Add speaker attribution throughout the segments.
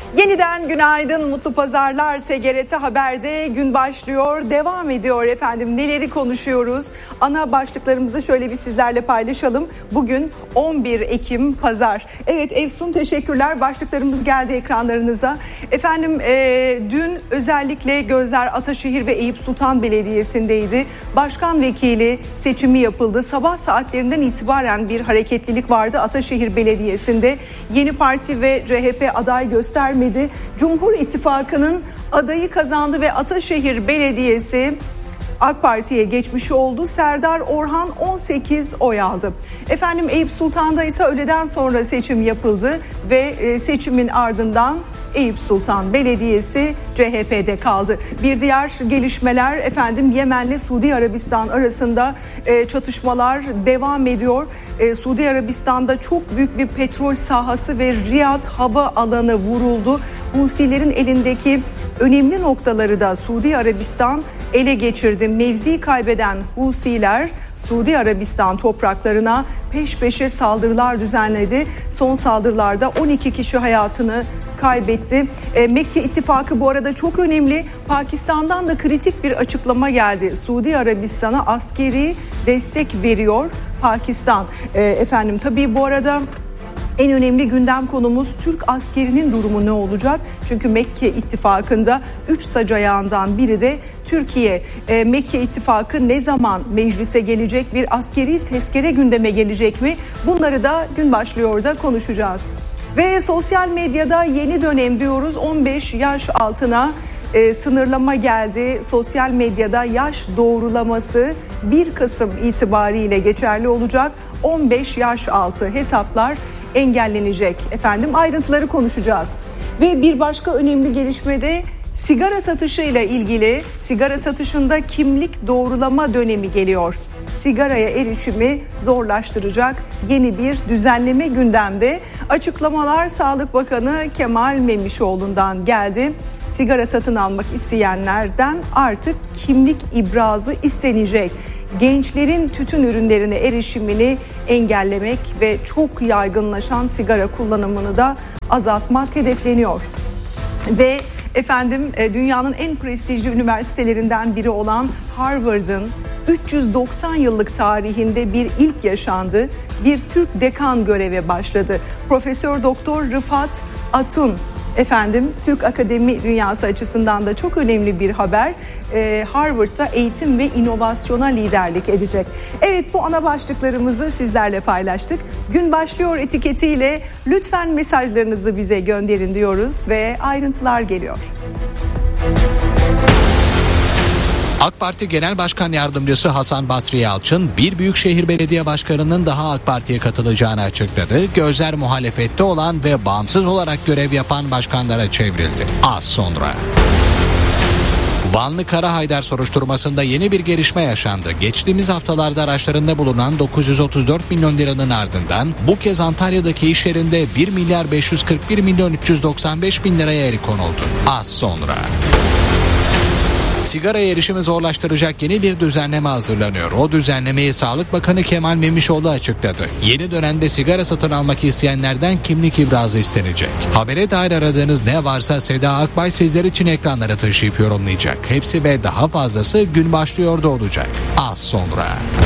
Speaker 1: Yeniden günaydın, mutlu pazarlar. TGRT Haber'de gün başlıyor, devam ediyor efendim. Neleri konuşuyoruz? Ana başlıklarımızı şöyle bir sizlerle paylaşalım. Bugün 11 Ekim Pazar. Evet Efsun, teşekkürler. Başlıklarımız geldi ekranlarınıza. Efendim dün özellikle gözler Ataşehir ve Eyüp Sultan Belediyesi'ndeydi. Başkan vekili seçimi yapıldı. Sabah saatlerinden itibaren bir hareketlilik vardı Ataşehir Belediyesi'nde. Yeni Parti ve CHP aday göstermedi. Cumhur İttifakı'nın adayı kazandı ve Ataşehir Belediyesi AK Parti'ye geçmiş oldu. Serdar Orhan 18 oy aldı. Efendim Eyüp Sultan'da ise öğleden sonra seçim yapıldı ve seçimin ardından Eyüp Sultan Belediyesi CHP'de kaldı. Bir diğer gelişmeler efendim Yemen'le Suudi Arabistan arasında çatışmalar devam ediyor. Suudi Arabistan'da çok büyük bir petrol sahası ve Riyad hava alanı vuruldu. Husilerin elindeki önemli noktaları da Suudi Arabistan ele geçirdi. Mevzi kaybeden Husiler Suudi Arabistan topraklarına peş peşe saldırılar düzenledi. Son saldırılarda 12 kişi hayatını kaybetti. Mekke ittifakı bu arada çok önemli. Pakistan'dan da kritik bir açıklama geldi. Suudi Arabistan'a askeri destek veriyor Pakistan. Efendim tabii bu arada en önemli gündem konumuz Türk askerinin durumu ne olacak? Çünkü Mekke ittifakında 3 sac ayağından biri de Türkiye. Mekke ittifakı ne zaman meclise gelecek? Bir askeri tezkere gündeme gelecek mi? Bunları da gün başlıyor da konuşacağız. Ve sosyal medyada yeni dönem diyoruz, 15 yaş altına sınırlama geldi. Sosyal medyada yaş doğrulaması 1 Kasım itibariyle geçerli olacak. 15 yaş altı hesaplar engellenecek. Efendim ayrıntıları konuşacağız. Ve bir başka önemli gelişme de sigara satışı ile ilgili. Sigara satışında kimlik doğrulama dönemi geliyor. Sigaraya erişimi zorlaştıracak yeni bir düzenleme gündemde. Açıklamalar Sağlık Bakanı Kemal Memişoğlu'ndan geldi. Sigara satın almak isteyenlerden artık kimlik ibrazı istenecek. Gençlerin tütün ürünlerine erişimini engellemek ve çok yaygınlaşan sigara kullanımını da azaltmak hedefleniyor. Ve efendim dünyanın en prestijli üniversitelerinden biri olan Harvard'ın 390 yıllık tarihinde bir ilk yaşandı. Bir Türk dekan göreve başladı. Profesör Doktor Rıfat Atun efendim Türk akademi dünyası açısından da çok önemli bir haber. Harvard'da eğitim ve inovasyona liderlik edecek. Evet, bu ana başlıklarımızı sizlerle paylaştık. Gün başlıyor etiketiyle lütfen mesajlarınızı bize gönderin diyoruz ve ayrıntılar geliyor.
Speaker 2: AK Parti Genel Başkan Yardımcısı Hasan Basri Yalçın, bir büyükşehir belediye başkanının daha AK Parti'ye katılacağını açıkladı. Gözler muhalefette olan ve bağımsız olarak görev yapan başkanlara çevrildi. Az sonra. Vanlı Karahaydar soruşturmasında yeni bir gelişme yaşandı. Geçtiğimiz haftalarda araçlarında bulunan 934 milyon liranın ardından bu kez Antalya'daki iş yerinde 1 milyar 541 milyon 395 bin liraya el konuldu. Az sonra. Sigaraya erişimi zorlaştıracak yeni bir düzenleme hazırlanıyor. O düzenlemeyi Sağlık Bakanı Kemal Memişoğlu açıkladı. Yeni dönemde sigara satın almak isteyenlerden kimlik ibrazı istenecek. Habere dair aradığınız ne varsa Seda Akbay sizler için ekranlara taşıyıp yorumlayacak. Hepsi ve daha fazlası gün başlıyor da olacak. Az sonra.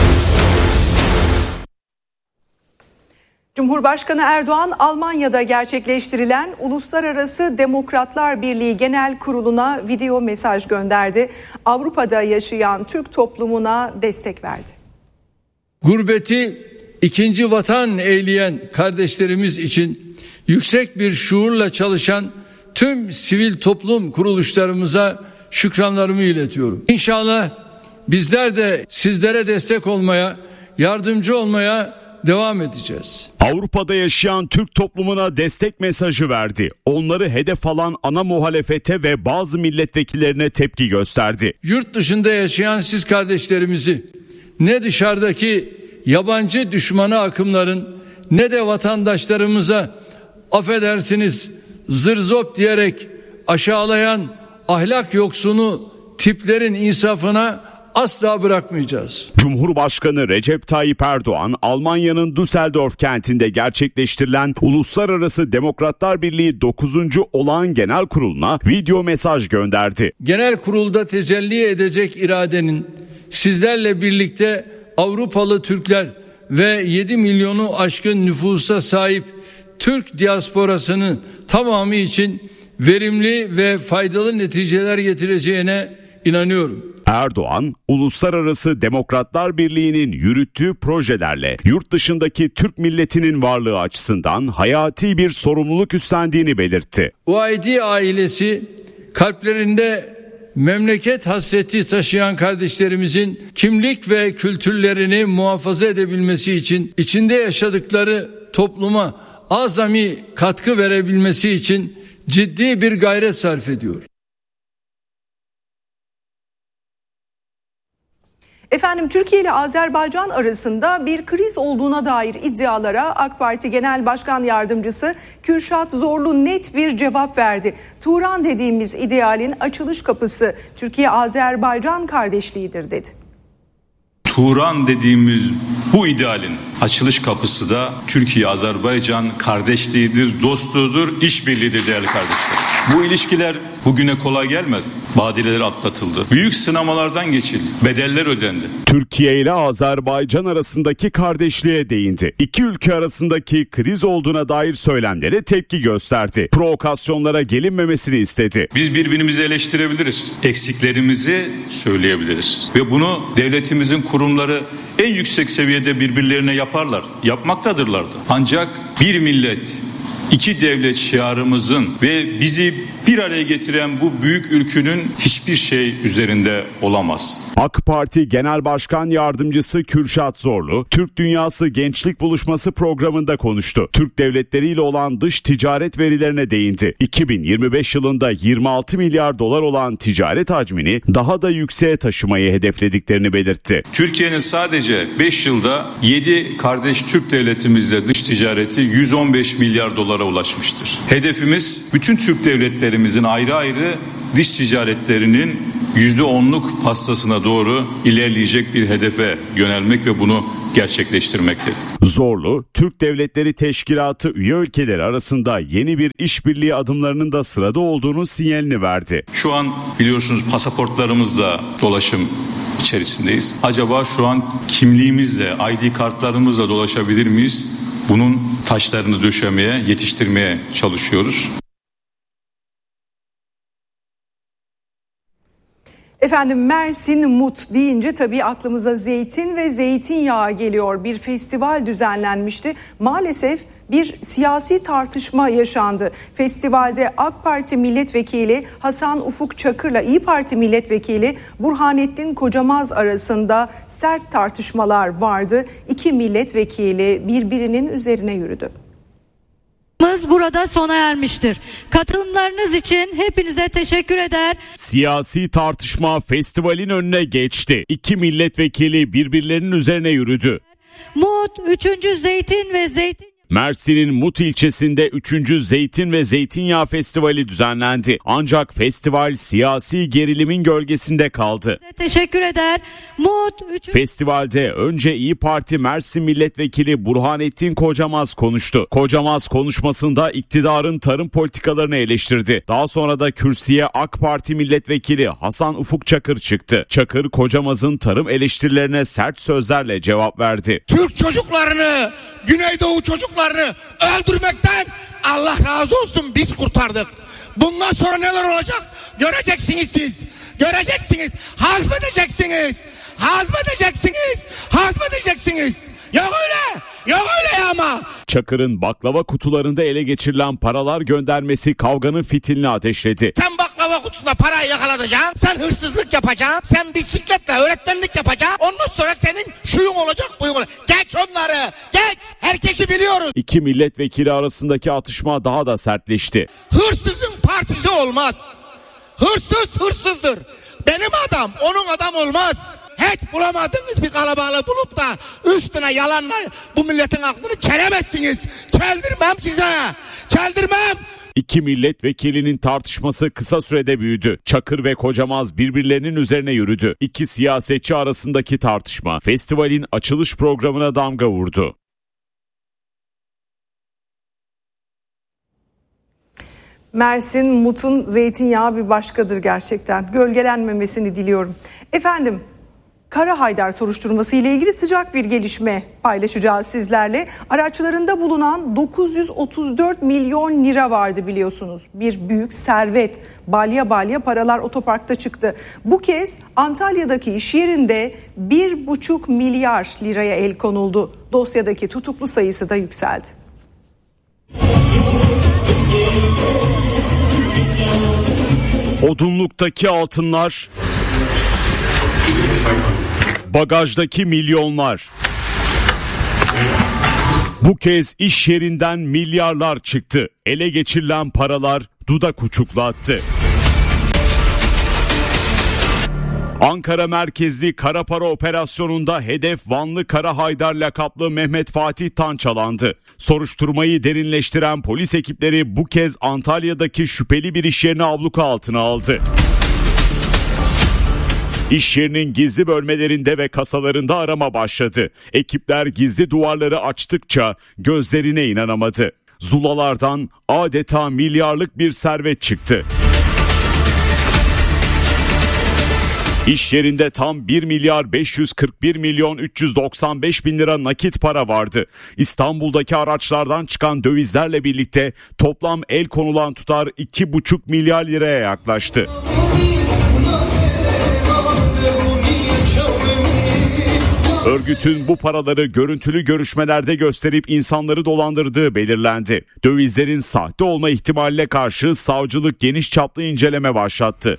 Speaker 1: Cumhurbaşkanı Erdoğan Almanya'da gerçekleştirilen Uluslararası Demokratlar Birliği Genel Kurulu'na video mesaj gönderdi. Avrupa'da yaşayan Türk toplumuna destek verdi.
Speaker 3: Gurbeti ikinci vatan eyleyen kardeşlerimiz için yüksek bir şuurla çalışan tüm sivil toplum kuruluşlarımıza şükranlarımı iletiyorum. İnşallah bizler de sizlere destek olmaya, yardımcı olmaya devam edeceğiz.
Speaker 4: Avrupa'da yaşayan Türk toplumuna destek mesajı verdi. Onları hedef alan ana muhalefete ve bazı milletvekillerine tepki gösterdi.
Speaker 3: Yurt dışında yaşayan siz kardeşlerimizi ne dışarıdaki yabancı düşmanı akımların ne de vatandaşlarımıza affedersiniz zırzop diyerek aşağılayan ahlak yoksunu tiplerin insafına asla bırakmayacağız.
Speaker 4: Cumhurbaşkanı Recep Tayyip Erdoğan, Almanya'nın Düsseldorf kentinde gerçekleştirilen Uluslararası Demokratlar Birliği 9. Olağan Genel Kurulu'na video mesaj gönderdi.
Speaker 3: Genel kurulda tecelli edecek iradenin sizlerle birlikte Avrupalı Türkler ve 7 milyonu aşkın nüfusa sahip Türk diasporasının tamamı için verimli ve faydalı neticeler getireceğine inanıyorum.
Speaker 4: Erdoğan, Uluslararası Demokratlar Birliği'nin yürüttüğü projelerle yurt dışındaki Türk milletinin varlığı açısından hayati bir sorumluluk üstlendiğini belirtti.
Speaker 3: UAID ailesi kalplerinde memleket hasreti taşıyan kardeşlerimizin kimlik ve kültürlerini muhafaza edebilmesi için içinde yaşadıkları topluma azami katkı verebilmesi için ciddi bir gayret sarf ediyor.
Speaker 1: Efendim, Türkiye ile Azerbaycan arasında bir kriz olduğuna dair iddialara AK Parti Genel Başkan Yardımcısı Kürşat Zorlu net bir cevap verdi. Turan dediğimiz idealin açılış kapısı Türkiye-Azerbaycan kardeşliğidir dedi.
Speaker 5: Turan dediğimiz bu idealin açılış kapısı da Türkiye-Azerbaycan kardeşliğidir, dostluğudur, işbirliğidir değerli kardeşler. Bu ilişkiler bugüne kolay gelmedi. Badireler atlatıldı. Büyük sınamalardan geçildi. Bedeller ödendi.
Speaker 4: Türkiye ile Azerbaycan arasındaki kardeşliğe değindi. İki ülke arasındaki kriz olduğuna dair söylemlere tepki gösterdi. Provokasyonlara gelinmemesini istedi.
Speaker 5: Biz birbirimizi eleştirebiliriz. Eksiklerimizi söyleyebiliriz. Ve bunu devletimizin kurumları en yüksek seviyede birbirlerine yaparlar. Yapmaktadırlar da. Ancak bir millet, İki devlet şiarımızın ve bizi bir araya getiren bu büyük ülkünün hiçbir şey üzerinde olamaz.
Speaker 4: AK Parti Genel Başkan Yardımcısı Kürşat Zorlu, Türk Dünyası Gençlik Buluşması programında konuştu. Türk devletleriyle olan dış ticaret verilerine değindi. 2025 yılında 26 milyar dolar olan ticaret hacmini daha da yükseğe taşımayı hedeflediklerini belirtti.
Speaker 5: Türkiye'nin sadece 5 yılda 7 kardeş Türk devletimizle dış ticareti 115 milyar dolara ulaşmıştır. Hedefimiz bütün Türk devletlerimizin ayrı ayrı dış ticaretlerinin %10'luk pastasına doğru ilerleyecek bir hedefe yönelmek ve bunu gerçekleştirmektedir.
Speaker 4: Zorlu, Türk Devletleri Teşkilatı üye ülkeleri arasında yeni bir işbirliği adımlarının da sırada olduğunu sinyalini verdi.
Speaker 5: Şu an biliyorsunuz pasaportlarımızla dolaşım içerisindeyiz. Acaba şu an kimliğimizle, ID kartlarımızla dolaşabilir miyiz? Bunun taşlarını döşemeye, yetiştirmeye çalışıyoruz.
Speaker 1: Efendim, Mersin Mut deyince tabii aklımıza zeytin ve zeytinyağı geliyor. Bir festival düzenlenmişti. Maalesef bir siyasi tartışma yaşandı. Festivalde AK Parti Milletvekili Hasan Ufuk Çakır'la İYİ Parti Milletvekili Burhanettin Kocamaz arasında sert tartışmalar vardı. İki milletvekili birbirinin üzerine yürüdü.
Speaker 6: Burada sona ermiştir. Katılımlarınız için hepinize teşekkür eder.
Speaker 4: Siyasi tartışma festivalin önüne geçti. İki milletvekili birbirlerinin üzerine yürüdü.
Speaker 6: Mut 3. Zeytin ve Zeytin
Speaker 4: Mersin'in Mut ilçesinde 3. Zeytin ve Zeytinyağı Festivali düzenlendi. Ancak festival siyasi gerilimin gölgesinde kaldı.
Speaker 6: Teşekkür eder.
Speaker 4: Festivalde önce İYİ Parti Mersin Milletvekili Burhanettin Kocamaz konuştu. Kocamaz konuşmasında iktidarın tarım politikalarını eleştirdi. Daha sonra da kürsüye AK Parti Milletvekili Hasan Ufuk Çakır çıktı. Çakır, Kocamaz'ın tarım eleştirilerine sert sözlerle cevap verdi.
Speaker 7: Türk çocuklarını, Güneydoğu çocuklarını öldürmekten Allah razı olsun biz kurtardık. Bundan sonra neler olacak göreceksiniz siz. Göreceksiniz. Hazmedeceksiniz. Hazmedeceksiniz. Hazmedeceksiniz. Yok öyle. Yok öyle ama.
Speaker 4: Çakır'ın baklava kutularında ele geçirilen paralar göndermesi kavganın fitilini ateşledi.
Speaker 7: Sen baklava kutusunda parayı yakalatacaksın. Sen hırsızlık yapacaksın. Sen bisikletle öğretmenlik yapacaksın. Ondan sonra senin şuyun olacak, buyun olacak. Geç onları. Geç. Herkesi biliyoruz.
Speaker 4: İki milletvekili arasındaki atışma daha da sertleşti.
Speaker 7: Hırsızın partisi olmaz. Hırsız hırsızdır. Benim adam onun adam olmaz. Hiç bulamadığınız bir kalabalığı bulup da üstüne yalanla bu milletin aklını çelemezsiniz. Çeldirmem size. Çeldirmem.
Speaker 4: İki milletvekilinin tartışması kısa sürede büyüdü. Çakır ve Kocamaz birbirlerinin üzerine yürüdü. İki siyasetçi arasındaki tartışma festivalin açılış programına damga vurdu.
Speaker 1: Mersin Mut'un zeytinyağı bir başkadır gerçekten. Gölgelenmemesini diliyorum. Efendim, Kara Haydar soruşturması ile ilgili sıcak bir gelişme paylaşacağız sizlerle. Araçlarında bulunan 934 milyon lira vardı biliyorsunuz. Bir büyük servet, balya balya paralar otoparkta çıktı. Bu kez Antalya'daki iş yerinde 1,5 milyar liraya el konuldu. Dosyadaki tutuklu sayısı da yükseldi.
Speaker 4: Odunluktaki altınlar, bagajdaki milyonlar. Bu kez iş yerinden milyarlar çıktı. Ele geçirilen paralar dudak uçuklattı. Ankara merkezli kara para operasyonunda hedef Vanlı Kara Haydar lakaplı Mehmet Fatih Tançalandı. Soruşturmayı derinleştiren polis ekipleri bu kez Antalya'daki şüpheli bir iş yerini abluka altına aldı. İş yerinin gizli bölmelerinde ve kasalarında arama başladı. Ekipler gizli duvarları açtıkça gözlerine inanamadı. Zulalardan adeta milyarlık bir servet çıktı. İş yerinde tam 1 milyar 541 milyon 395 bin lira nakit para vardı. İstanbul'daki araçlardan çıkan dövizlerle birlikte toplam el konulan tutar 2,5 milyar liraya yaklaştı. Örgütün bu paraları görüntülü görüşmelerde gösterip insanları dolandırdığı belirlendi. Dövizlerin sahte olma ihtimaline karşı savcılık geniş çaplı inceleme başlattı.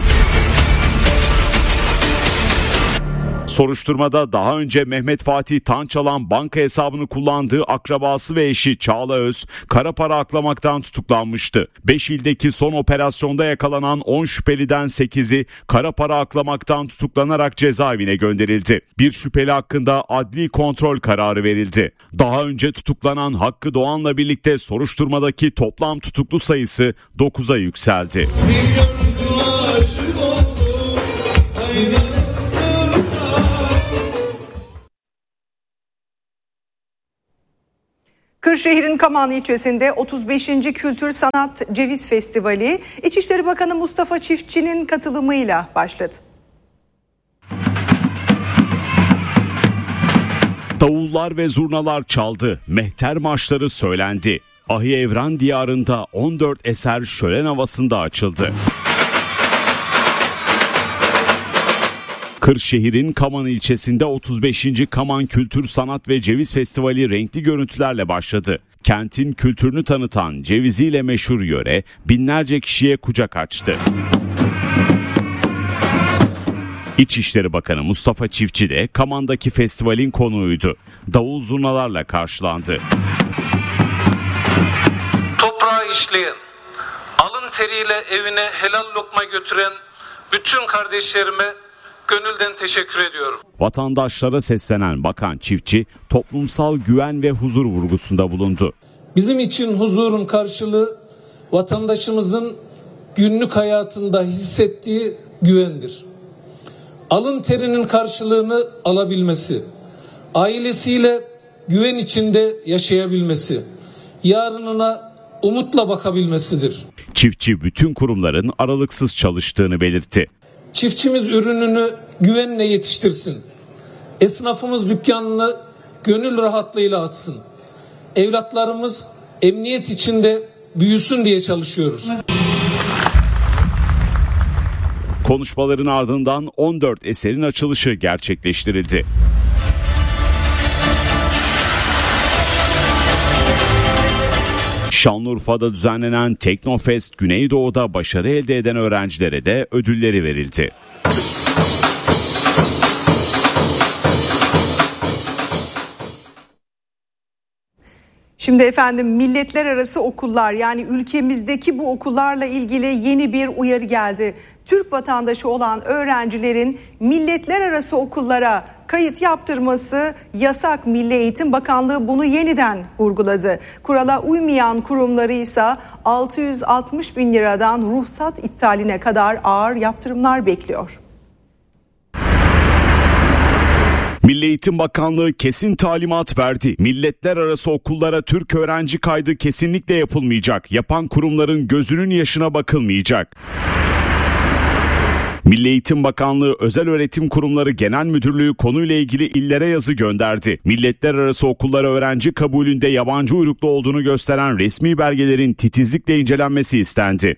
Speaker 4: Soruşturmada daha önce Mehmet Fatih Tançalan banka hesabını kullandığı akrabası ve eşi Çağla Öz kara para aklamaktan tutuklanmıştı. 5 ildeki son operasyonda yakalanan 10 şüpheliden 8'i kara para aklamaktan tutuklanarak cezaevine gönderildi. Bir şüpheli hakkında adli kontrol kararı verildi. Daha önce tutuklanan Hakkı Doğan'la birlikte soruşturmadaki toplam tutuklu sayısı 9'a yükseldi.
Speaker 1: Kırşehir'in Kaman ilçesinde 35. Kültür Sanat Ceviz Festivali İçişleri Bakanı Mustafa Çiftçi'nin katılımıyla başladı.
Speaker 4: Davullar ve zurnalar çaldı, mehter marşları söylendi. Ahi Evran diyarında 14 eser şölen havasında açıldı. Kırşehir'in Kaman ilçesinde 35. Kaman Kültür Sanat ve Ceviz Festivali renkli görüntülerle başladı. Kentin kültürünü tanıtan ceviziyle meşhur yöre binlerce kişiye kucak açtı. İçişleri Bakanı Mustafa Çiftçi de Kaman'daki festivalin konuğuydu. Davul zurnalarla karşılandı.
Speaker 8: Toprağı işleyen, alın teriyle evine helal lokma götüren bütün kardeşlerime gönülden teşekkür ediyorum.
Speaker 4: Vatandaşlara seslenen Bakan Çiftçi toplumsal güven ve huzur vurgusunda bulundu.
Speaker 9: Bizim için huzurun karşılığı vatandaşımızın günlük hayatında hissettiği güvendir. Alın terinin karşılığını alabilmesi, ailesiyle güven içinde yaşayabilmesi, yarınına umutla bakabilmesidir.
Speaker 4: Çiftçi bütün kurumların aralıksız çalıştığını belirtti.
Speaker 9: Çiftçimiz ürününü güvenle yetiştirsin. Esnafımız dükkanını gönül rahatlığıyla açsın. Evlatlarımız emniyet içinde büyüsün diye çalışıyoruz.
Speaker 4: Konuşmaların ardından 14 eserin açılışı gerçekleştirildi. Şanlıurfa'da düzenlenen Teknofest Güneydoğu'da başarı elde eden öğrencilere de ödülleri verildi.
Speaker 1: Şimdi efendim milletler arası okullar, yani ülkemizdeki bu okullarla ilgili yeni bir uyarı geldi. Türk vatandaşı olan öğrencilerin milletler arası okullara kayıt yaptırması yasak. Milli Eğitim Bakanlığı bunu yeniden vurguladı. Kurala uymayan kurumları ise 660 bin liradan ruhsat iptaline kadar ağır yaptırımlar bekliyor.
Speaker 4: Milli Eğitim Bakanlığı kesin talimat verdi. Milletler arası okullara Türk öğrenci kaydı kesinlikle yapılmayacak. Yapan kurumların gözünün yaşına bakılmayacak. Milli Eğitim Bakanlığı Özel Öğretim Kurumları Genel Müdürlüğü konuyla ilgili illere yazı gönderdi. Milletler arası okullara öğrenci kabulünde yabancı uyruklu olduğunu gösteren resmi belgelerin titizlikle incelenmesi istendi.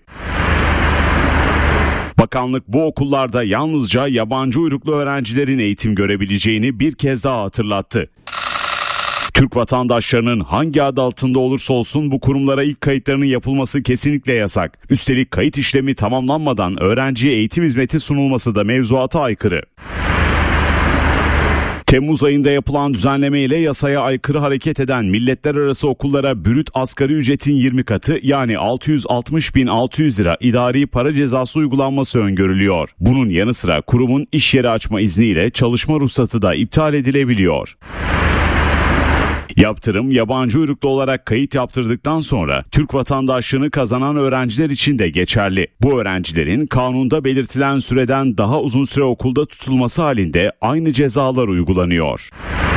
Speaker 4: Bakanlık bu okullarda yalnızca yabancı uyruklu öğrencilerin eğitim görebileceğini bir kez daha hatırlattı. Türk vatandaşlarının hangi adı altında olursa olsun bu kurumlara ilk kayıtlarının yapılması kesinlikle yasak. Üstelik kayıt işlemi tamamlanmadan öğrenciye eğitim hizmeti sunulması da mevzuata aykırı. Temmuz ayında yapılan düzenleme ile yasaya aykırı hareket eden milletler arası okullara brüt asgari ücretin 20 katı yani 660.600 lira idari para cezası uygulanması öngörülüyor. Bunun yanı sıra kurumun iş yeri açma izniyle çalışma ruhsatı da iptal edilebiliyor. Yaptırım yabancı uyruklu olarak kayıt yaptırdıktan sonra Türk vatandaşlığını kazanan öğrenciler için de geçerli. Bu öğrencilerin kanunda belirtilen süreden daha uzun süre okulda tutulması halinde aynı cezalar uygulanıyor.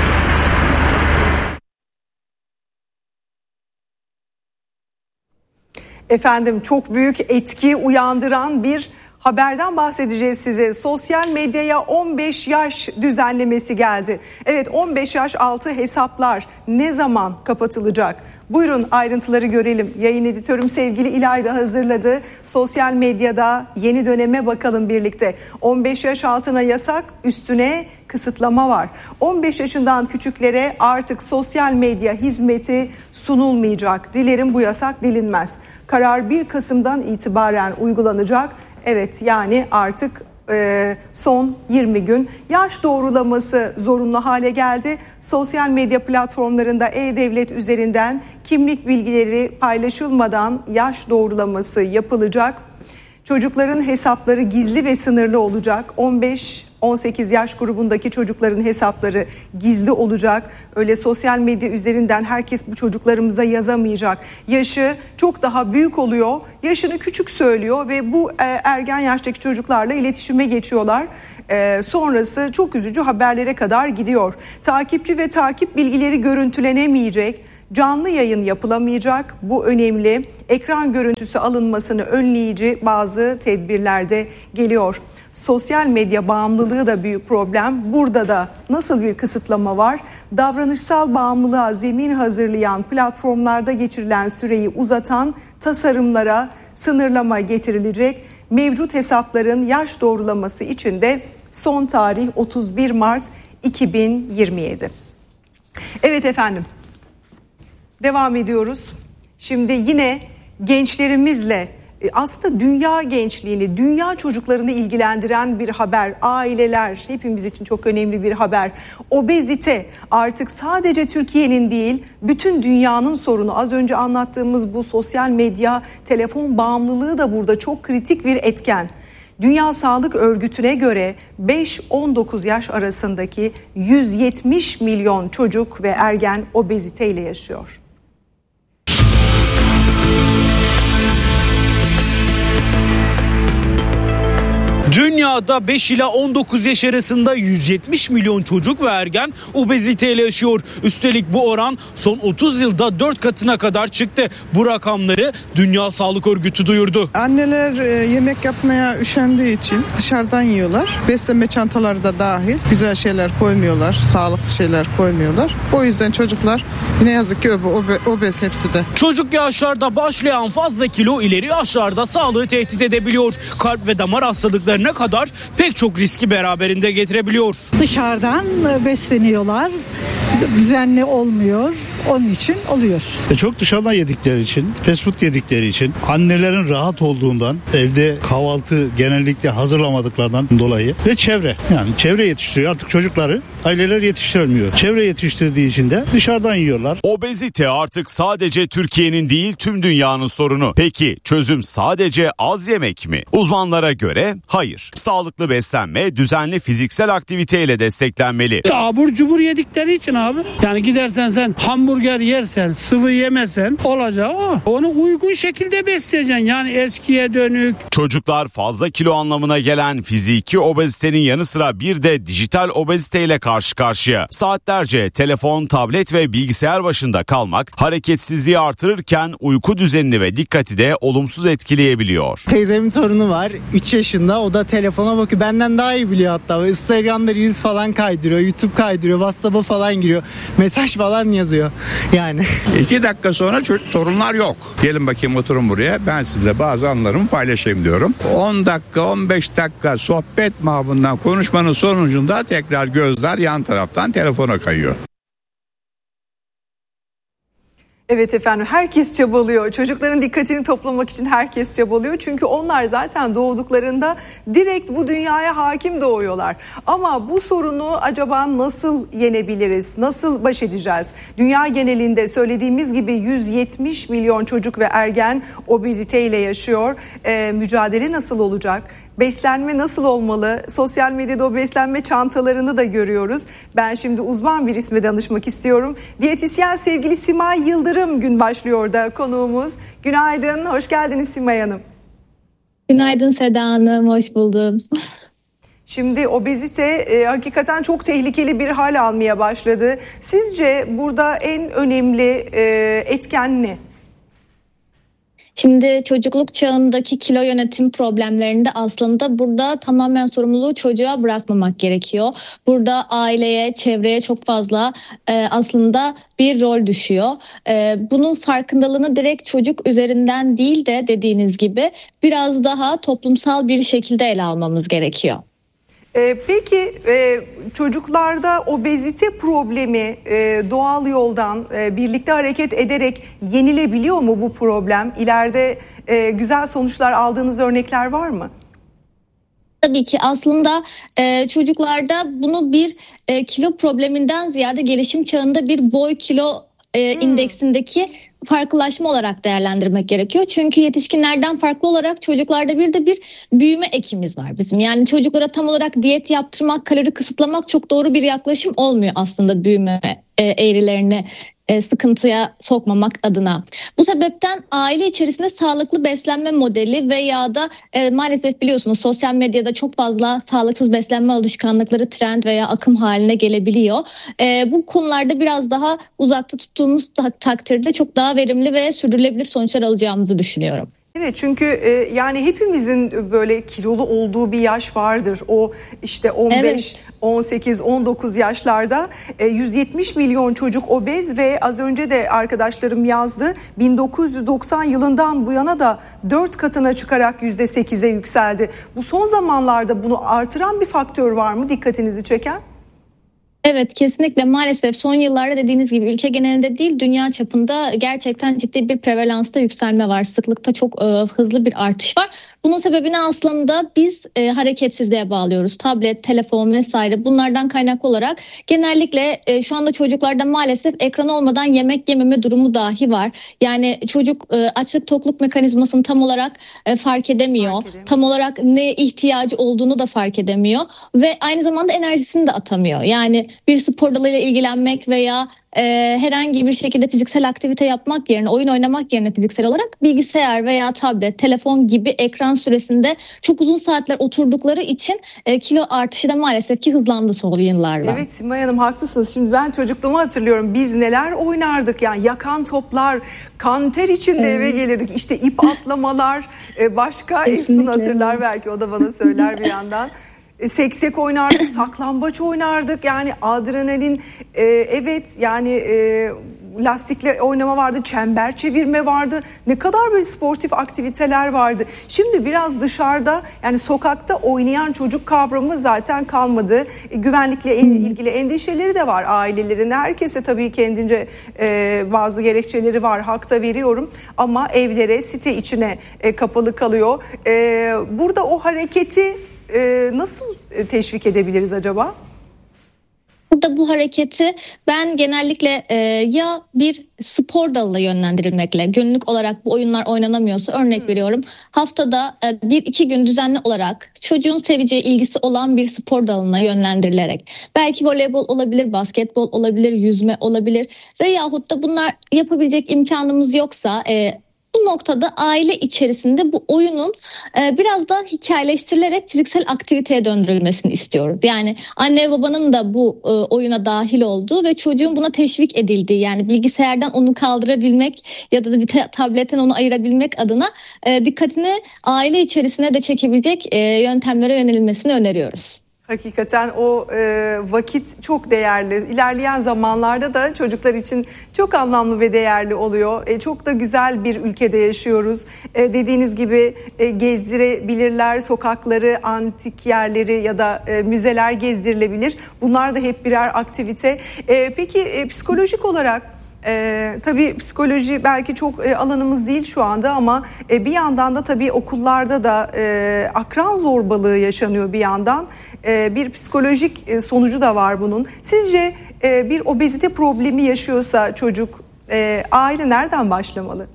Speaker 1: Efendim çok büyük etki uyandıran bir haberden bahsedeceğiz size. Sosyal medyaya 15 yaş düzenlemesi geldi. Evet, 15 yaş altı hesaplar ne zaman kapatılacak? Buyurun ayrıntıları görelim. Yayın editörüm sevgili İlayda hazırladı. Sosyal medyada yeni döneme bakalım birlikte. 15 yaş altına yasak, üstüne kısıtlama var. 15 yaşından küçüklere artık sosyal medya hizmeti sunulmayacak. Dilerim bu yasak dilinmez. Karar 1 Kasım'dan itibaren uygulanacak. Evet, yani artık son 20 gün yaş doğrulaması zorunlu hale geldi. Sosyal medya platformlarında e-devlet üzerinden kimlik bilgileri paylaşılmadan yaş doğrulaması yapılacak. Çocukların hesapları gizli ve sınırlı olacak. 15-18 yaş grubundaki çocukların hesapları gizli olacak. Öyle sosyal medya üzerinden herkes bu çocuklarımıza yazamayacak. Yaşı çok daha büyük oluyor. Yaşını küçük söylüyor ve bu ergen yaştaki çocuklarla iletişime geçiyorlar. Sonrası çok üzücü haberlere kadar gidiyor. Takipçi ve takip bilgileri görüntülenemeyecek. Canlı yayın yapılamayacak. Bu önemli. Ekran görüntüsü alınmasını önleyici bazı tedbirler de geliyor. Sosyal medya bağımlılığı da büyük problem. Burada da nasıl bir kısıtlama var? Davranışsal bağımlılığa zemin hazırlayan platformlarda geçirilen süreyi uzatan tasarımlara sınırlama getirilecek. Mevcut hesapların yaş doğrulaması için de son tarih 31 Mart 2027. Evet efendim. Devam ediyoruz. Şimdi yine gençlerimizle aslında dünya gençliğini, dünya çocuklarını ilgilendiren bir haber. Aileler hepimiz için çok önemli bir haber. Obezite artık sadece Türkiye'nin değil, bütün dünyanın sorunu. Az önce anlattığımız bu sosyal medya, telefon bağımlılığı da burada çok kritik bir etken. Dünya Sağlık Örgütü'ne göre 5-19 yaş arasındaki 170 milyon çocuk ve ergen obeziteyle yaşıyor.
Speaker 10: Dünyada 5 ila 19 yaş arasında 170 milyon çocuk ve ergen obeziteyle yaşıyor. Üstelik bu oran son 30 yılda 4 katına kadar çıktı. Bu rakamları Dünya Sağlık Örgütü duyurdu.
Speaker 11: Anneler yemek yapmaya üşendiği için dışarıdan yiyorlar. Beslenme çantaları da dahil güzel şeyler koymuyorlar, sağlıklı şeyler koymuyorlar. O yüzden çocuklar ne yazık ki obez hepsi de.
Speaker 10: Çocuk yaşlarda başlayan fazla kilo ileri yaşlarda sağlığı tehdit edebiliyor. Kalp ve damar hastalıklarına kadar pek çok riski beraberinde getirebiliyor.
Speaker 12: Dışarıdan besleniyorlar. düzenli olmuyor. Onun için oluyor.
Speaker 13: Çok dışarıdan yedikleri için, fast food yedikleri için, annelerin rahat olduğundan, evde kahvaltı genellikle hazırlamadıklarından dolayı ve çevre. Yani çevre yetiştiriyor artık çocukları. Aileler yetiştirmiyor. Çevre yetiştirdiği için de dışarıdan yiyorlar.
Speaker 4: Obezite artık sadece Türkiye'nin değil tüm dünyanın sorunu. Peki çözüm sadece az yemek mi? Uzmanlara göre hayır. Sağlıklı beslenme, düzenli fiziksel aktiviteyle desteklenmeli.
Speaker 14: Abur cubur yedikleri için abi. Yani gidersen sen hamburger yersen, sıvı yemesen olacak o. Onu uygun şekilde besleyeceksin. Yani eskiye dönük.
Speaker 4: Çocuklar fazla kilo anlamına gelen fiziki obezitenin yanı sıra bir de dijital obeziteyle karşı karşıya. Saatlerce telefon, tablet ve bilgisayar başında kalmak hareketsizliği artırırken uyku düzenini ve dikkati de olumsuz etkileyebiliyor.
Speaker 15: Teyzemin torunu var 3 yaşında, o da telefona bakıyor. Benden daha iyi biliyor hatta. Instagram'da Reels falan kaydırıyor, YouTube kaydırıyor, WhatsApp'a falan giriyor. Mesaj falan yazıyor yani.
Speaker 16: 2 dakika sonra torunlar yok. Gelin bakayım oturun buraya, ben size bazı anılarımı paylaşayım diyorum. 10 dakika 15 dakika sohbet mabından konuşmanın sonucunda tekrar gözler yan taraftan telefona kayıyor.
Speaker 1: Evet efendim, herkes çabalıyor. Çocukların dikkatini toplamak için herkes çabalıyor. Çünkü onlar zaten doğduklarında direkt bu dünyaya hakim doğuyorlar. Ama bu sorunu acaba nasıl yenebiliriz? Nasıl baş edeceğiz? Dünya genelinde söylediğimiz gibi 170 milyon çocuk ve ergen obeziteyle yaşıyor. Mücadele nasıl olacak? Beslenme nasıl olmalı? Sosyal medyada o beslenme çantalarını da görüyoruz. Ben şimdi uzman bir isme danışmak istiyorum. Diyetisyen sevgili Simay Yıldırım gün başlıyor da konuğumuz. Günaydın, hoş geldiniz Simay Hanım.
Speaker 17: Günaydın Seda Hanım, hoş buldum.
Speaker 1: Şimdi obezite hakikaten çok tehlikeli bir hal almaya başladı. Sizce burada en önemli etken ne?
Speaker 17: Şimdi çocukluk çağındaki kilo yönetim problemlerinde aslında burada tamamen sorumluluğu çocuğa bırakmamak gerekiyor. Burada aileye, çevreye çok fazla aslında bir rol düşüyor. Bunun farkındalığını direkt çocuk üzerinden değil de dediğiniz gibi biraz daha toplumsal bir şekilde ele almamız gerekiyor.
Speaker 1: Peki çocuklarda obezite problemi doğal yoldan birlikte hareket ederek yenilebiliyor mu bu problem? İleride güzel sonuçlar aldığınız örnekler var mı?
Speaker 17: Tabii ki aslında çocuklarda bunu bir kilo probleminden ziyade gelişim çağında bir boy kilo indeksindeki farklılaşma olarak değerlendirmek gerekiyor. Çünkü yetişkinlerden farklı olarak çocuklarda bir de bir büyüme ekimiz var bizim. Yani çocuklara tam olarak diyet yaptırmak, kalori kısıtlamak çok doğru bir yaklaşım olmuyor aslında büyüme eğrilerini sıkıntıya sokmamak adına. Bu sebepten aile içerisinde sağlıklı beslenme modeli veya da maalesef biliyorsunuz sosyal medyada çok fazla sağlıksız beslenme alışkanlıkları trend veya akım haline gelebiliyor. Bu konularda biraz daha uzakta tuttuğumuz takdirde çok daha verimli ve sürdürülebilir sonuçlar alacağımızı düşünüyorum.
Speaker 1: Evet, çünkü yani hepimizin böyle kilolu olduğu bir yaş vardır. O işte 15, evet. 18, 19 yaşlarda 170 milyon çocuk obez ve az önce de arkadaşlarım yazdı. 1990 yılından bu yana da 4 katına çıkarak %8'e yükseldi. Bu son zamanlarda bunu artıran bir faktör var mı dikkatinizi çeken?
Speaker 17: Evet, kesinlikle maalesef son yıllarda dediğiniz gibi ülke genelinde değil dünya çapında gerçekten ciddi bir prevalansta yükselme var. Sıklıkta çok hızlı bir artış var. Bunun sebebini aslında biz hareketsizliğe bağlıyoruz. Tablet, telefon vesaire bunlardan kaynaklı olarak genellikle şu anda çocuklarda maalesef ekran olmadan yemek yememe durumu dahi var. Yani çocuk açlık tokluk mekanizmasını tam olarak fark edemiyor. Tam olarak ne ihtiyacı olduğunu da fark edemiyor. Ve aynı zamanda enerjisini de atamıyor. Yani bir spor dalıyla ilgilenmek veya herhangi bir şekilde fiziksel aktivite yapmak yerine, oyun oynamak yerine fiziksel olarak bilgisayar veya tablet, telefon gibi ekran süresinde çok uzun saatler oturdukları için kilo artışı da maalesef ki hızlandı son yıllarda.
Speaker 1: Evet Simay Hanım, haklısınız. Şimdi ben çocukluğumu hatırlıyorum. Biz neler oynardık yani, yakan toplar, kan ter içinde eve gelirdik. İşte ip atlamalar, başka Efsun hatırlar belki, o da bana söyler bir yandan. seksek oynardık, saklambaç oynardık. Yani adrenalin, evet yani lastikle oynama vardı, çember çevirme vardı. Ne kadar böyle sportif aktiviteler vardı. Şimdi biraz dışarıda, yani sokakta oynayan çocuk kavramı zaten kalmadı. Güvenlikle ilgili endişeleri de var ailelerin. Herkese tabii kendince bazı gerekçeleri var. Hak da veriyorum. Ama evlere, site içine kapalı kalıyor. Burada o hareketi nasıl teşvik edebiliriz acaba?
Speaker 17: Burada bu hareketi ben genellikle ya bir spor dalına yönlendirilmekle, günlük olarak bu oyunlar oynanamıyorsa, örnek veriyorum, haftada 1-2 gün düzenli olarak çocuğun seveceği, ilgisi olan bir spor dalına yönlendirilerek, belki voleybol olabilir, basketbol olabilir, yüzme olabilir veyahut da bunlar yapabilecek imkanımız yoksa bu noktada aile içerisinde bu oyunun biraz daha hikayeleştirilerek fiziksel aktiviteye döndürülmesini istiyoruz. Yani anne ve babanın da bu oyuna dahil olduğu ve çocuğun buna teşvik edildiği, yani bilgisayardan onu kaldırabilmek ya da bir tabletten onu ayırabilmek adına dikkatini aile içerisine de çekebilecek yöntemlere yönelilmesini öneriyoruz.
Speaker 1: Hakikaten o vakit çok değerli. İlerleyen zamanlarda da çocuklar için çok anlamlı ve değerli oluyor. Çok da güzel bir ülkede yaşıyoruz. Dediğiniz gibi gezdirebilirler sokakları, antik yerleri ya da müzeler gezdirilebilir. Bunlar da hep birer aktivite. Peki psikolojik olarak, tabii psikoloji belki çok alanımız değil şu anda ama bir yandan da tabii okullarda da akran zorbalığı yaşanıyor bir yandan. Bir psikolojik sonucu da var bunun. Sizce bir obezite problemi yaşıyorsa çocuk, aile nereden başlamalı?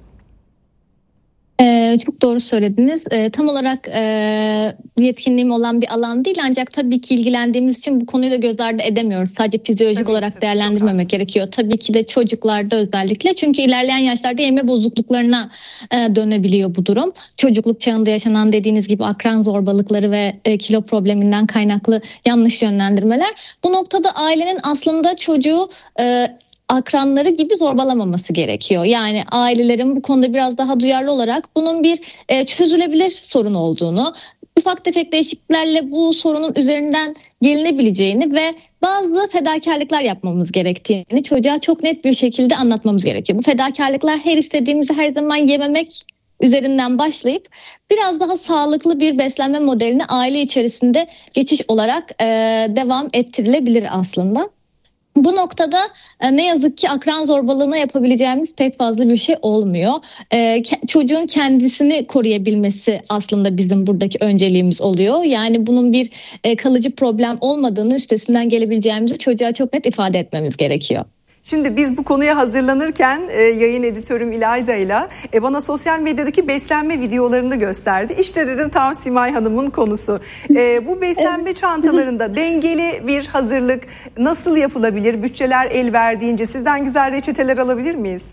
Speaker 17: Çok doğru söylediniz. Tam olarak yetkinliğim olan bir alan değil, ancak tabii ki ilgilendiğimiz için bu konuyu da göz ardı edemiyoruz. Sadece fizyolojik olarak değerlendirmemek gerekiyor. Tabii ki de çocuklarda özellikle, çünkü ilerleyen yaşlarda yeme bozukluklarına dönebiliyor bu durum. Çocukluk çağında yaşanan, dediğiniz gibi, akran zorbalıkları ve kilo probleminden kaynaklı yanlış yönlendirmeler. Bu noktada ailenin aslında çocuğu akranları gibi zorbalamaması gerekiyor. Yani ailelerin bu konuda biraz daha duyarlı olarak bunun bir çözülebilir sorun olduğunu, ufak tefek değişikliklerle bu sorunun üzerinden gelinebileceğini ve bazı fedakarlıklar yapmamız gerektiğini çocuğa çok net bir şekilde anlatmamız gerekiyor. Bu fedakarlıklar her istediğimizi her zaman yememek üzerinden başlayıp biraz daha sağlıklı bir beslenme modeline aile içerisinde geçiş olarak devam ettirilebilir aslında. Bu noktada ne yazık ki akran zorbalığına yapabileceğimiz pek fazla bir şey olmuyor. Çocuğun kendisini koruyabilmesi aslında bizim buradaki önceliğimiz oluyor. Yani bunun bir kalıcı problem olmadığını, üstesinden gelebileceğimizi çocuğa çok net ifade etmemiz gerekiyor.
Speaker 1: Şimdi biz bu konuya hazırlanırken yayın editörüm İlayda ile bana sosyal medyadaki beslenme videolarını gösterdi. İşte dedim, tam Simay Hanım'ın konusu. Bu beslenme çantalarında dengeli bir hazırlık nasıl yapılabilir? Bütçeler el verdiğince sizden güzel reçeteler alabilir miyiz?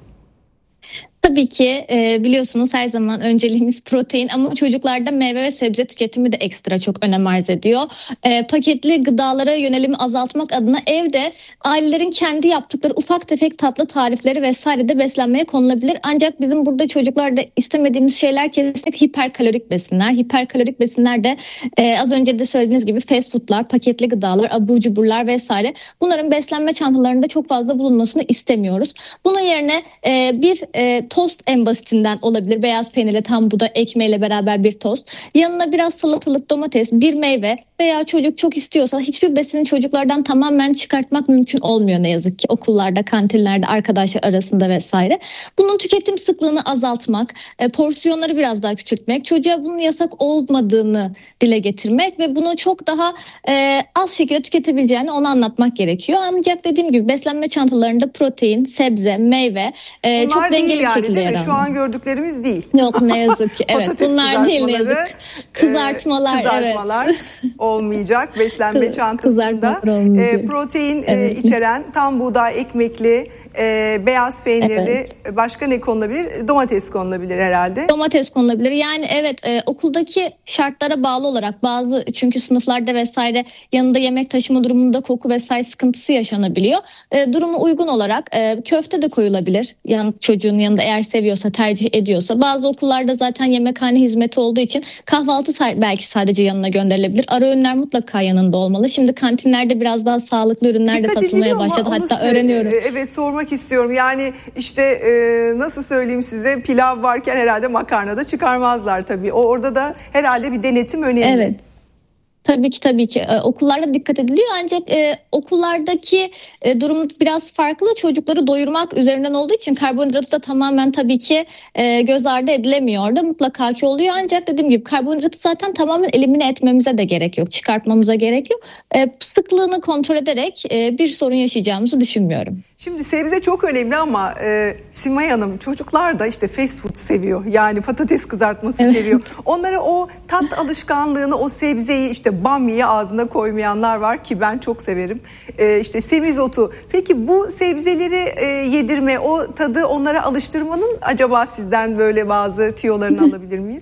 Speaker 17: Tabii ki biliyorsunuz her zaman önceliğimiz protein, ama çocuklarda meyve ve sebze tüketimi de ekstra çok önem arz ediyor. Paketli gıdalara yönelimi azaltmak adına evde ailelerin kendi yaptıkları ufak tefek tatlı tarifleri vesaire de beslenmeye konulabilir. Ancak bizim burada çocuklarda istemediğimiz şeyler kesinlikle hiperkalorik besinler. Hiperkalorik besinler de az önce de söylediğiniz gibi fast foodlar, paketli gıdalar, abur cuburlar vesaire. Bunların beslenme çantalarında çok fazla bulunmasını istemiyoruz. Bunun yerine bir tost en basitinden olabilir. Beyaz peynirle, tam buğday ekmeğiyle beraber bir tost. Yanına biraz salatalık, domates, bir meyve veya çocuk çok istiyorsa hiçbir besini çocuklardan tamamen çıkartmak mümkün olmuyor ne yazık ki. Okullarda, kantinlerde, arkadaşlar arasında vesaire. Bunun tüketim sıklığını azaltmak, porsiyonları biraz daha küçültmek, çocuğa bunun yasak olmadığını dile getirmek ve bunu çok daha az şekilde tüketebileceğini ona anlatmak gerekiyor. Ancak dediğim gibi beslenme çantalarında protein, sebze, meyve çok dengeli bir şekilde yer alıyor.
Speaker 1: Şu an gördüklerimiz değil.
Speaker 17: Yok, ne yazık ki. Evet, bunlar değil ne yazık. Kızartmalar
Speaker 1: olmayacak beslenme çantasında. Protein içeren tam buğday ekmekli, beyaz peynirli, başka ne konulabilir? Domates konulabilir herhalde.
Speaker 17: Domates konulabilir. Yani evet, okuldaki şartlara bağlı olarak bazı, çünkü sınıflarda vesaire yanında yemek taşıma durumunda koku vesaire sıkıntısı yaşanabiliyor. Duruma uygun olarak köfte de koyulabilir. Yani çocuğun yanında eğer seviyorsa, tercih ediyorsa. Bazı okullarda zaten yemekhane hizmeti olduğu için kahvaltı belki sadece yanına gönderilebilir. Ara öğün ürünler mutlaka yanında olmalı. Şimdi kantinlerde biraz daha sağlıklı ürünler de satılmaya başladı. Hatta öğreniyorum.
Speaker 1: Evet, sormak istiyorum. Yani işte nasıl söyleyeyim size, pilav varken herhalde makarna da çıkarmazlar tabii. Orada da herhalde bir denetim önemli.
Speaker 17: Evet. Tabii ki okullarda dikkat ediliyor, ancak okullardaki durum biraz farklı. Çocukları doyurmak üzerinden olduğu için karbonhidratı da tamamen tabii ki göz ardı edilemiyor. Orada mutlaka ki oluyor, ancak dediğim gibi karbonhidratı zaten tamamen elimine etmemize de gerek yok. Çıkartmamıza gerek yok. Sıklığını kontrol ederek bir sorun yaşayacağımızı düşünmüyorum.
Speaker 1: Şimdi sebze çok önemli ama Simay Hanım, çocuklar da işte fast food seviyor. Yani patates kızartması seviyor. Onlara o tat alışkanlığını, o sebzeyi, işte bamyayı ağzına koymayanlar var ki ben çok severim. İşte semizotu. Peki bu sebzeleri yedirme, o tadı onlara alıştırmanın acaba sizden böyle bazı tiyolarını alabilir miyiz?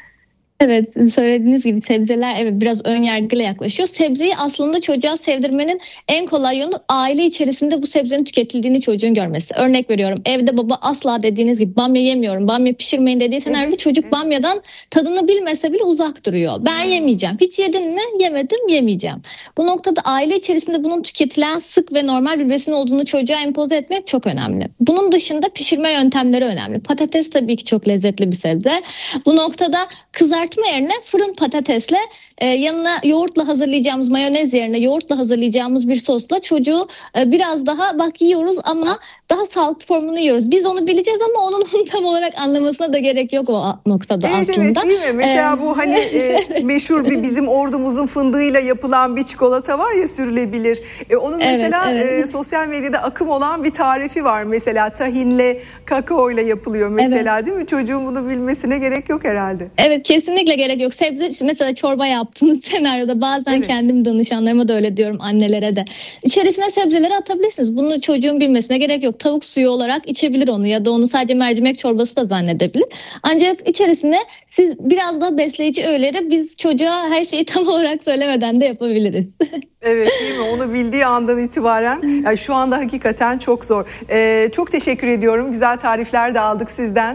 Speaker 17: Evet, söylediğiniz gibi sebzeler biraz ön yargıyla yaklaşıyor. Sebzeyi aslında çocuğa sevdirmenin en kolay yolu aile içerisinde bu sebzenin tüketildiğini çocuğun görmesi. Örnek veriyorum, evde baba asla dediğiniz gibi bamya yemiyorum, bamya pişirmeyin dediği senaryoda çocuk bamyadan tadını bilmese bile uzak duruyor. Ben yemeyeceğim. Hiç yedin mi? Yemedim, yemeyeceğim. Bu noktada aile içerisinde bunun tüketilen sık ve normal bir besin olduğunu çocuğa empoze etmek çok önemli. Bunun dışında pişirme yöntemleri önemli. Patates tabii ki çok lezzetli bir sebze. Bu noktada kızartma yerine fırın patatesle yanına yoğurtla hazırlayacağımız, mayonez yerine yoğurtla hazırlayacağımız bir sosla çocuğu biraz daha bak yiyoruz ama daha sağlıklı formunu yiyoruz. Biz onu bileceğiz ama onun tam olarak anlamasına da gerek yok o noktada aslında.
Speaker 1: Evet, değil mi? Mesela bu hani meşhur bir bizim ordumuzun fındığıyla yapılan bir çikolata var ya, sürülebilir. Onun mesela sosyal medyada akım olan bir tarifi var. Mesela tahinle, kakaoyla yapılıyor mesela, değil mi? Çocuğun bunu bilmesine gerek yok herhalde.
Speaker 17: Evet, kesinlikle gerek yok. Sebze mesela çorba yaptığınız senaryoda bazen kendim danışanlarıma da öyle diyorum, annelere de. İçerisine sebzeleri atabilirsiniz. Bunu çocuğun bilmesine gerek yok. Tavuk suyu olarak içebilir onu, ya da onu sadece mercimek çorbası da zannedebilir. Ancak içerisine siz biraz da besleyici öğeleri biz çocuğa her şeyi tam olarak söylemeden de yapabiliriz.
Speaker 1: Evet, değil mi? Onu bildiği andan itibaren. Yani şu anda hakikaten çok zor. Çok teşekkür ediyorum. Güzel tarifler de aldık sizden.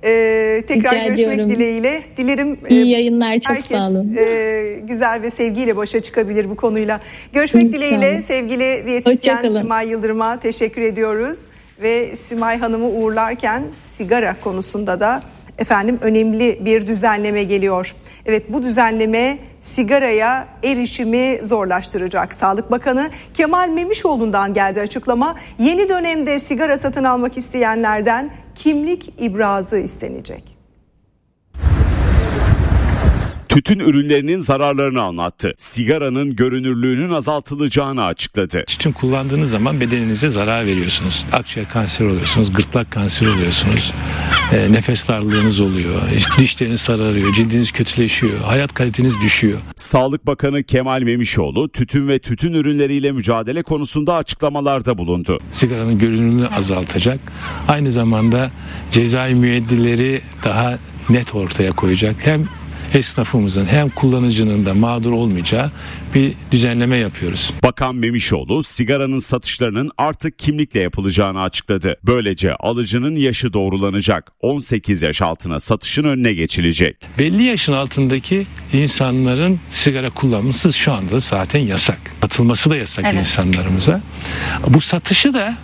Speaker 1: Tekrar görüşmek dileğiyle. Dilerim
Speaker 17: İyi yayınlar, çok sağ olun.
Speaker 1: Güzel ve sevgiyle başa çıkabilir bu konuyla. Görüşmek dileğiyle sevgili diyetisyen Simay Yıldırım'a teşekkür ediyoruz. Ve Simay Hanım'ı uğurlarken sigara konusunda da önemli bir düzenleme geliyor. Evet, bu düzenleme sigaraya erişimi zorlaştıracak. Sağlık Bakanı Kemal Memişoğlu'ndan geldi açıklama. Yeni dönemde sigara satın almak isteyenlerden kimlik ibrazı istenecek.
Speaker 4: Tütün ürünlerinin zararlarını anlattı. Sigaranın görünürlüğünün azaltılacağını açıkladı.
Speaker 18: Tütün kullandığınız zaman bedeninize zarar veriyorsunuz. Akciğer kanseri oluyorsunuz, gırtlak kanseri oluyorsunuz. Nefes darlığınız oluyor, dişleriniz sararıyor, cildiniz kötüleşiyor, hayat kaliteniz düşüyor.
Speaker 4: Sağlık Bakanı Kemal Memişoğlu tütün ve tütün ürünleriyle mücadele konusunda açıklamalarda bulundu.
Speaker 18: Sigaranın görünürlüğünü azaltacak, aynı zamanda cezai müeyyidleri daha net ortaya koyacak. Hem esnafımızın hem kullanıcının da mağdur olmayacağı bir düzenleme yapıyoruz.
Speaker 4: Bakan Memişoğlu sigaranın satışlarının artık kimlikle yapılacağını açıkladı. Böylece alıcının yaşı doğrulanacak. 18 yaş altına satışın önüne geçilecek.
Speaker 18: Belli yaşın altındaki insanların sigara kullanması şu anda zaten yasak. Satılması da yasak insanlarımıza. Bu satışı da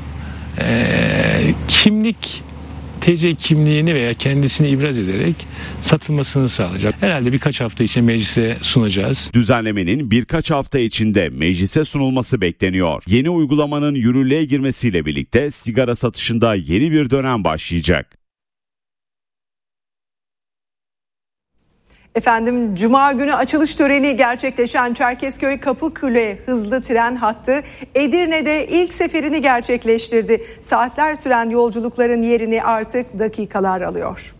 Speaker 18: kimlik, TC kimliğini veya kendisini ibraz ederek satılmasını sağlayacak. Herhalde birkaç hafta içinde meclise sunacağız.
Speaker 4: Düzenlemenin birkaç hafta içinde meclise sunulması bekleniyor. Yeni uygulamanın yürürlüğe girmesiyle birlikte sigara satışında yeni bir dönem başlayacak.
Speaker 1: Cuma günü açılış töreni gerçekleşen Çerkezköy Kapıkule hızlı tren hattı Edirne'de ilk seferini gerçekleştirdi. Saatler süren yolculukların yerini artık dakikalar alıyor.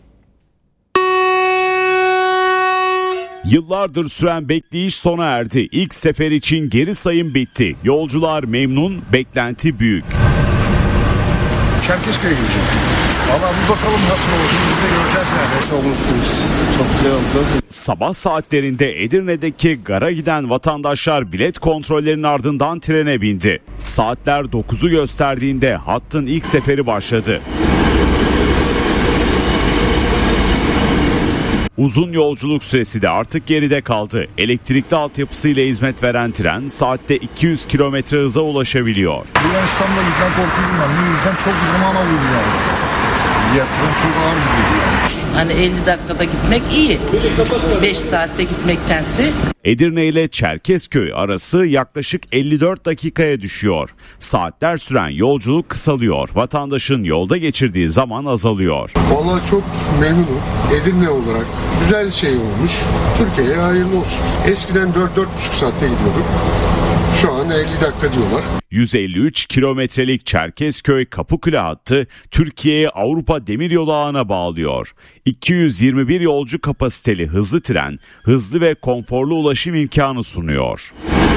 Speaker 4: Yıllardır süren bekleyiş sona erdi. İlk sefer için geri sayım bitti. Yolcular memnun, beklenti büyük.
Speaker 19: Çerkezköy'e gideceğim. Valla bir bakalım nasıl olacak, biz de göreceğiz yani. Çok mutluyuz. Çok güzel oldu.
Speaker 4: Sabah saatlerinde Edirne'deki gara giden vatandaşlar bilet kontrollerinin ardından trene bindi. Saatler 9'u gösterdiğinde hattın ilk seferi başladı. Uzun yolculuk süresi de artık geride kaldı. Elektrikli altyapısıyla hizmet veren tren saatte 200 kilometre hıza ulaşabiliyor.
Speaker 19: Buradan İstanbul'a gitmen korkuydum ben. Ne yüzden çok zaman alıyordu yani. Diğer tren çok ağır gidiyordu yani.
Speaker 20: Hani 50 dakikada gitmek iyi. 5 saatte gitmektense.
Speaker 4: Edirne ile Çerkezköy arası yaklaşık 54 dakikaya düşüyor. Saatler süren yolculuk kısalıyor. Vatandaşın yolda geçirdiği zaman azalıyor.
Speaker 19: Vallahi çok memnunum. Edirne olarak güzel şey olmuş. Türkiye'ye hayırlı olsun. Eskiden 4-4,5 saatte gidiyorduk. Şu an 50 dakika diyorlar.
Speaker 4: 153 kilometrelik Çerkezköy Kapıkule hattı Türkiye'yi Avrupa Demiryolu ağına bağlıyor. 221 yolcu kapasiteli hızlı tren, hızlı ve konforlu ulaşım imkanı sunuyor.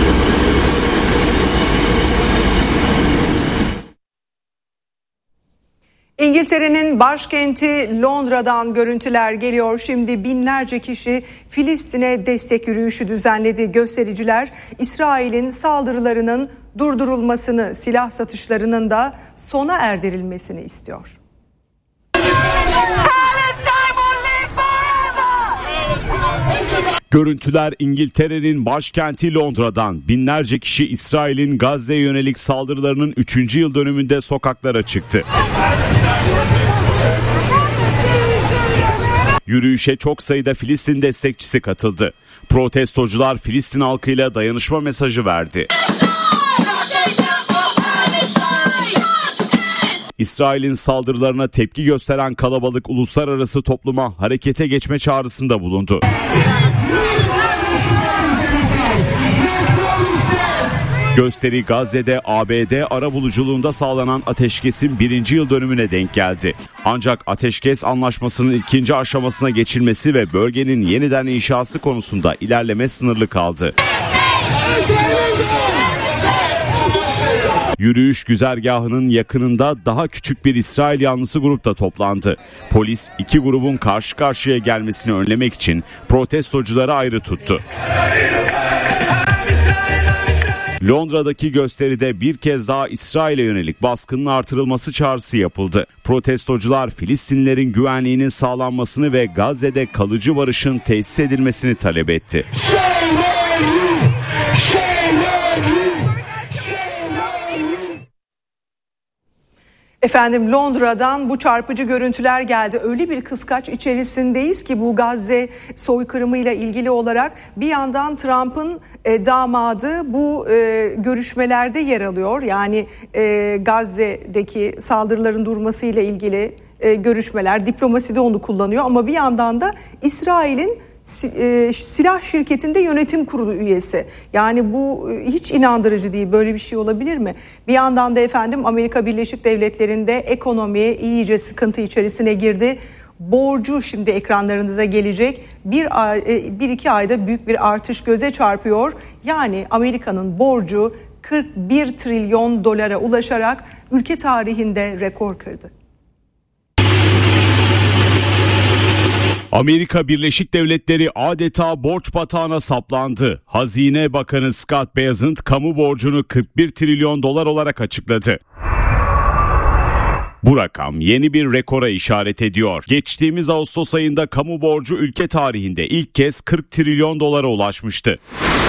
Speaker 1: İngiltere'nin başkenti Londra'dan görüntüler geliyor. Şimdi binlerce kişi Filistin'e destek yürüyüşü düzenledi. Göstericiler İsrail'in saldırılarının durdurulmasını, silah satışlarının da sona erdirilmesini istiyor.
Speaker 4: Görüntüler İngiltere'nin başkenti Londra'dan. Binlerce kişi İsrail'in Gazze'ye yönelik saldırılarının 3. yıl dönümünde sokaklara çıktı. Yürüyüşe çok sayıda Filistin destekçisi katıldı. Protestocular Filistin halkıyla dayanışma mesajı verdi. İsrail'in saldırılarına tepki gösteren kalabalık uluslararası topluma harekete geçme çağrısında bulundu. Gösteri Gazze'de ABD arabuluculuğunda sağlanan ateşkesin 1. yıl dönümüne denk geldi. Ancak ateşkes anlaşmasının 2. aşamasına geçilmesi ve bölgenin yeniden inşası konusunda ilerleme sınırlı kaldı. Yürüyüş güzergahının yakınında daha küçük bir İsrail yanlısı grupta toplandı. Polis iki grubun karşı karşıya gelmesini önlemek için protestocuları ayrı tuttu. Londra'daki gösteride bir kez daha İsrail'e yönelik baskının artırılması çağrısı yapıldı. Protestocular Filistinlilerin güvenliğinin sağlanmasını ve Gazze'de kalıcı barışın tesis edilmesini talep etti.
Speaker 1: Efendim Londra'dan bu çarpıcı görüntüler geldi. Öyle bir kıskaç içerisindeyiz ki bu Gazze soykırımıyla ilgili olarak bir yandan Trump'ın damadı bu görüşmelerde yer alıyor. Yani Gazze'deki saldırıların durmasıyla ilgili görüşmeler, diplomaside onu kullanıyor. Ama bir yandan da İsrail'in silah şirketinde yönetim kurulu üyesi. Yani bu hiç inandırıcı değil. Böyle bir şey olabilir mi? Bir yandan da efendim Amerika Birleşik Devletleri'nde ekonomi iyice sıkıntı içerisine girdi. Borcu şimdi ekranlarınıza gelecek. Bir iki ayda büyük bir artış göze çarpıyor. Yani Amerika'nın borcu 41 trilyon dolara ulaşarak ülke tarihinde rekor kırdı.
Speaker 4: Amerika Birleşik Devletleri adeta borç batağına saplandı. Hazine Bakanı Scott Bessent kamu borcunu 41 trilyon dolar olarak açıkladı. Bu rakam yeni bir rekora işaret ediyor. Geçtiğimiz Ağustos ayında kamu borcu ülke tarihinde ilk kez 40 trilyon dolara ulaşmıştı.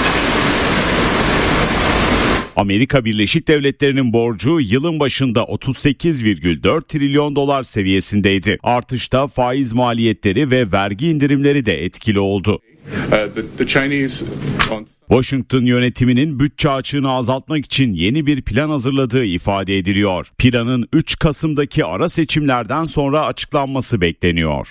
Speaker 4: Amerika Birleşik Devletleri'nin borcu yılın başında 38,4 trilyon dolar seviyesindeydi. Artışta faiz maliyetleri ve vergi indirimleri de etkili oldu. Washington yönetiminin bütçe açığını azaltmak için yeni bir plan hazırladığı ifade ediliyor. Planın 3 Kasım'daki ara seçimlerden sonra açıklanması bekleniyor.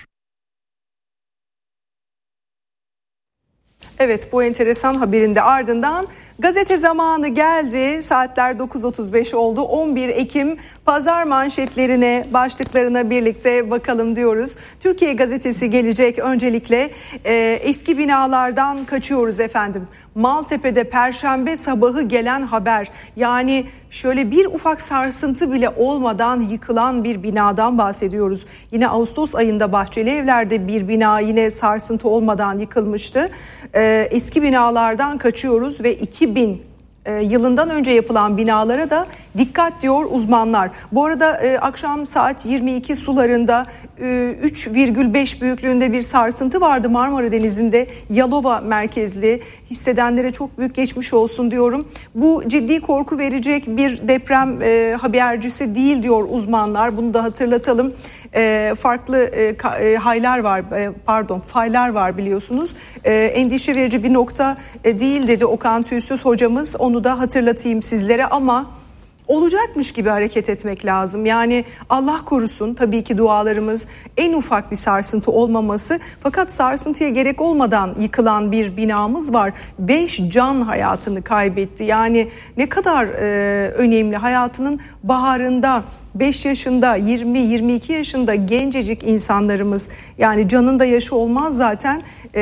Speaker 1: Evet, bu enteresan haberin de ardından gazete zamanı geldi. Saatler 9.35 oldu. 11 Ekim pazar manşetlerine, başlıklarına birlikte bakalım diyoruz. Türkiye Gazetesi gelecek. Öncelikle eski binalardan kaçıyoruz efendim. Maltepe'de Perşembe sabahı gelen haber. Yani şöyle bir ufak sarsıntı bile olmadan yıkılan bir binadan bahsediyoruz. Yine Ağustos ayında Bahçelievler'de bir bina yine sarsıntı olmadan yıkılmıştı. Eski binalardan kaçıyoruz ve 2000 yılından önce yapılan binalara da Dikkat diyor uzmanlar. Bu arada akşam saat 22 sularında 3,5 büyüklüğünde bir sarsıntı vardı Marmara Denizi'nde, Yalova merkezli. Hissedenlere çok büyük geçmiş olsun diyorum. Bu ciddi korku verecek bir deprem habercisi değil diyor uzmanlar. Bunu da hatırlatalım. Farklı faylar var biliyorsunuz. Endişe verici bir nokta değil dedi Okan Tüysüz hocamız. Onu da hatırlatayım sizlere ama olacakmış gibi hareket etmek lazım. Yani Allah korusun, tabii ki dualarımız en ufak bir sarsıntı olmaması. Fakat sarsıntıya gerek olmadan yıkılan bir binamız var. 5 can hayatını kaybetti. Yani ne kadar önemli, hayatının baharında 5 yaşında, 20-22 yaşında gencecik insanlarımız, yani canın da yaşı olmaz zaten.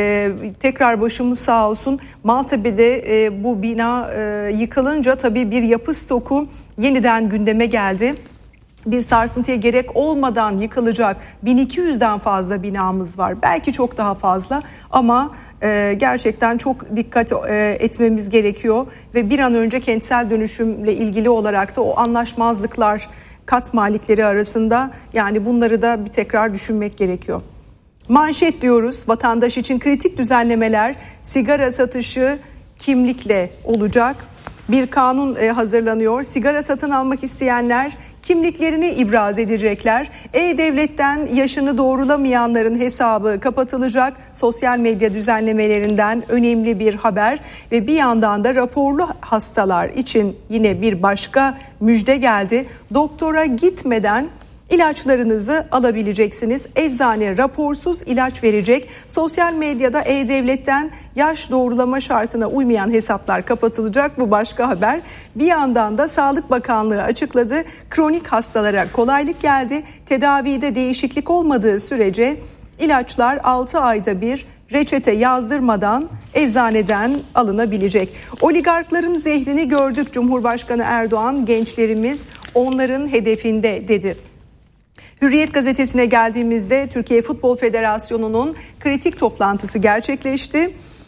Speaker 1: Tekrar başımız sağ olsun. Maltepe'de bu bina yıkılınca tabii bir yapı stoku yeniden gündeme geldi. Bir sarsıntıya gerek olmadan yıkılacak 1200'den fazla binamız var. Belki çok daha fazla ama gerçekten çok dikkat etmemiz gerekiyor. Ve bir an önce kentsel dönüşümle ilgili olarak da o anlaşmazlıklar, kat malikleri arasında, yani bunları da bir tekrar düşünmek gerekiyor. Manşet diyoruz. Vatandaş için kritik düzenlemeler, sigara satışı kimlikle olacak. Bir kanun hazırlanıyor. Sigara satın almak isteyenler kimliklerini ibraz edecekler. E-Devlet'ten yaşını doğrulamayanların hesabı kapatılacak. Sosyal medya düzenlemelerinden önemli bir haber ve bir yandan da raporlu hastalar için yine bir başka müjde geldi. Doktora gitmeden İlaçlarınızı alabileceksiniz. Eczane raporsuz ilaç verecek. Sosyal medyada E-Devlet'ten yaş doğrulama şartına uymayan hesaplar kapatılacak. Bu başka haber. Bir yandan da Sağlık Bakanlığı açıkladı. Kronik hastalara kolaylık geldi. Tedavide değişiklik olmadığı sürece ilaçlar 6 ayda bir reçete yazdırmadan eczaneden alınabilecek. Oligarkların zehrini gördük. Cumhurbaşkanı Erdoğan, gençlerimiz onların hedefinde dedi. Hürriyet gazetesine geldiğimizde Türkiye Futbol Federasyonu'nun kritik toplantısı gerçekleşti.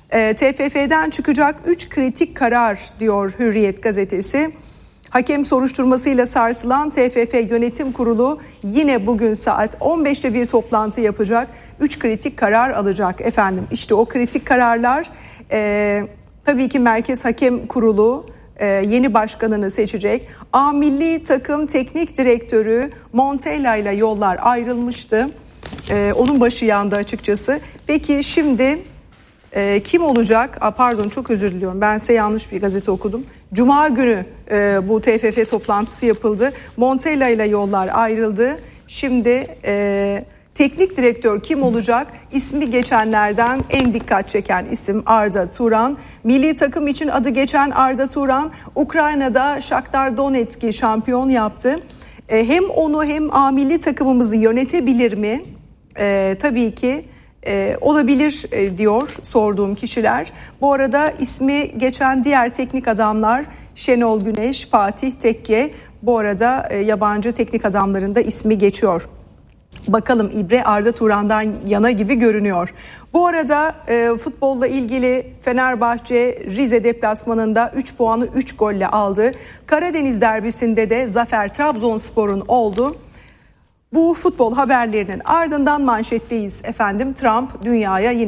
Speaker 1: TFF'den çıkacak 3 kritik karar diyor Hürriyet gazetesi. Hakem soruşturmasıyla sarsılan TFF Yönetim Kurulu yine bugün saat 15'te bir toplantı yapacak. 3 kritik karar alacak efendim. İşte o kritik kararlar tabii ki Merkez Hakem Kurulu yeni başkanını seçecek. A Milli Takım Teknik Direktörü Montella ile yollar ayrılmıştı. Onun başı yandı açıkçası. Peki şimdi kim olacak? Pardon, çok özür diliyorum. Ben size yanlış bir gazete okudum. Cuma günü bu TFF toplantısı yapıldı. Montella ile yollar ayrıldı. Şimdi teknik direktör kim olacak? İsmi geçenlerden en dikkat çeken isim Arda Turan. Milli takım için adı geçen Arda Turan, Ukrayna'da Shakhtar Donetsk'i şampiyon yaptı. Hem onu hem A milli takımımızı yönetebilir mi? Tabii ki olabilir diyor sorduğum kişiler. Bu arada ismi geçen diğer teknik adamlar Şenol Güneş, Fatih Tekke. Bu arada yabancı teknik adamların da ismi geçiyor. Bakalım İbre Arda Turan'dan yana gibi görünüyor. Bu arada futbolla ilgili Fenerbahçe Rize deplasmanında 3 puanı 3 golle aldı. Karadeniz derbisinde de zafer Trabzonspor'un oldu. Bu futbol haberlerinin ardından manşetteyiz efendim. Trump dünyaya yine